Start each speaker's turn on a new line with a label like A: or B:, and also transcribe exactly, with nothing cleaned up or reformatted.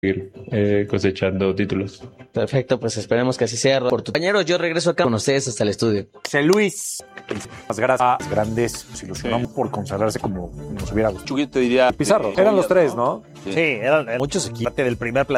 A: seguir eh, cosechando títulos.
B: Perfecto, pues esperemos que así sea. Por tu compañeros, yo regreso acá con ustedes hasta el estudio.
C: José Luis, las gracias grandes, nos ilusionamos sí. por consagrarse como nos hubiera gustado.
D: Yo te diría
C: Pizarro, eran los tres, ¿no?
E: Sí, sí eran, eran muchos equipos del primer plan.